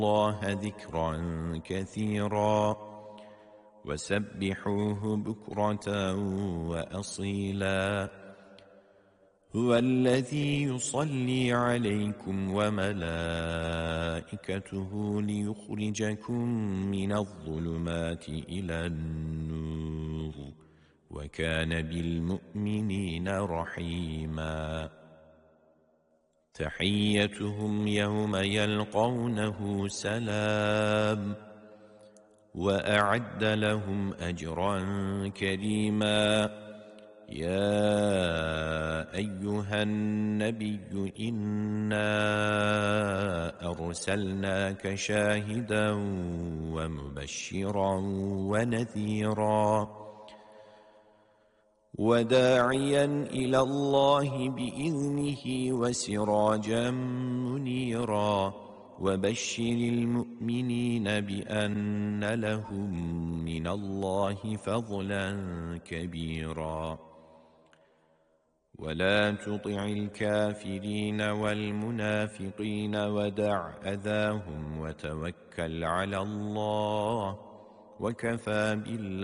الله ذكرا كثيرا وسبحوه بكرة وأصيلا هو الذي يصلي عليكم وملائكته ليخرجكم من الظلمات إلى النور وكان بالمؤمنين رحيما تحيتهم يوم يلقونه سلام وأعد لهم أجرا كريما يا أيها النبي إنا أرسلناك شاهدا ومبشرا ونذيرا وداعيا إلى الله بإذنه وسراجا منيرا وبشر المؤمنين بأن لهم من الله فضلا كبيرا ولا تطع الكافرين والمنافقين ودع أذاهم وتوكل على الله وكفى بالله